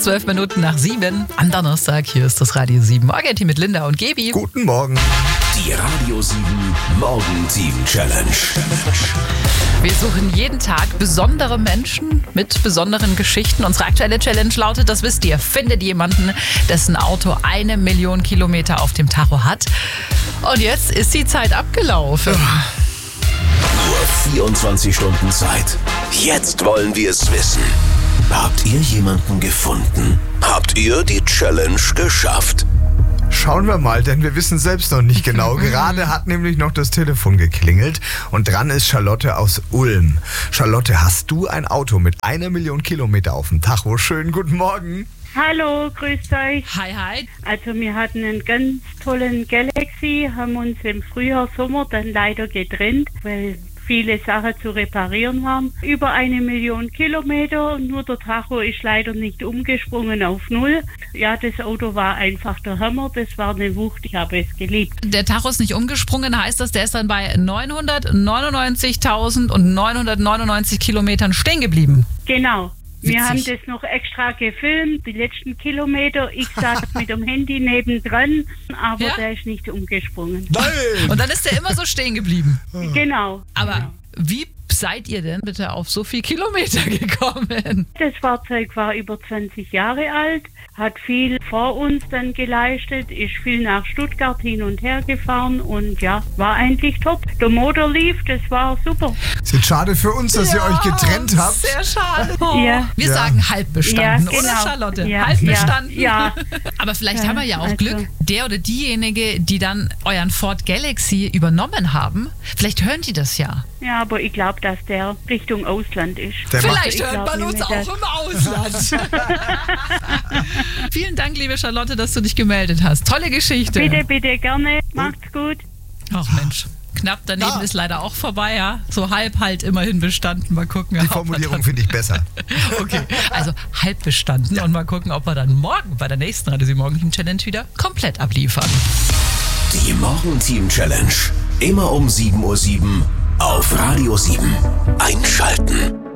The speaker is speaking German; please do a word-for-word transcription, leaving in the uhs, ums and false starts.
Zwölf Minuten nach sieben am Donnerstag. Hier ist das Radio sieben Morgenteam mit Linda und Gebi. Guten Morgen. Die Radio sieben Morgenteam Challenge. Wir suchen jeden Tag besondere Menschen mit besonderen Geschichten. Unsere aktuelle Challenge lautet, das wisst ihr, findet jemanden, dessen Auto eine Million Kilometer auf dem Tacho hat. Und jetzt ist die Zeit abgelaufen. Nur vierundzwanzig Stunden Zeit. Jetzt wollen wir es wissen. Habt ihr jemanden gefunden? Habt ihr die Challenge geschafft? Schauen wir mal, denn wir wissen selbst noch nicht genau. Gerade hat nämlich noch das Telefon geklingelt und dran ist Charlotte aus Ulm. Charlotte, hast du ein Auto mit einer Million Kilometer auf dem Tacho? Schönen guten Morgen. Hallo, grüßt euch. Hi, hi. Also wir hatten einen ganz tollen Galaxy, haben uns im Frühjahr, Sommer dann leider getrennt, weil viele Sachen zu reparieren waren. Über eine Million Kilometer, nur der Tacho ist leider nicht umgesprungen auf Null. Ja, das Auto war einfach der Hammer, das war eine Wucht, ich habe es geliebt. Der Tacho ist nicht umgesprungen, heißt das, der ist dann bei neunhundertneunundneunzigtausendneunhundertneunundneunzig Kilometern stehen geblieben. Genau. Wir Witzig. haben das noch extra gefilmt, die letzten Kilometer. Ich saß mit dem Handy nebendran, aber Ja? der ist nicht umgesprungen. Nein! Und dann ist der immer so stehen geblieben. Genau. Aber genau. wie seid ihr denn bitte auf so viel Kilometer gekommen? Das Fahrzeug war über zwanzig Jahre alt, hat viel vor uns dann geleistet, ist viel nach Stuttgart hin und her gefahren und ja, war eigentlich top. Der Motor lief, das war super. Ist jetzt schade für uns, dass ihr euch getrennt habt. Sehr schade. Oh. Ja. Wir Ja. sagen halb bestanden, Ja, genau. oder Charlotte? Ja, halb ja, bestanden. ja. Aber vielleicht Ja, haben wir ja auch also- Glück, der oder diejenige, die dann euren Ford Galaxy übernommen haben, vielleicht hören die das ja. Ja, aber ich glaube, dass der Richtung Ausland ist. Der macht- Vielleicht ich hört glaub man uns nicht, auch dass- im Ausland. Vielen Dank, liebe Charlotte, dass du dich gemeldet hast. Tolle Geschichte. Bitte, bitte, gerne. Macht's gut. Ach Mensch, knapp daneben Ja. ist leider auch vorbei, ja. So halb halt immerhin bestanden. Mal gucken. Die ob wir Formulierung finde ich besser. dann- Okay, also halb bestanden und mal gucken, ob wir dann morgen bei der nächsten Radio sieben Morgenteam Challenge wieder komplett abliefern. Die Morgenteam Challenge. Immer um sieben Uhr sieben auf Radio sieben. Einschalten.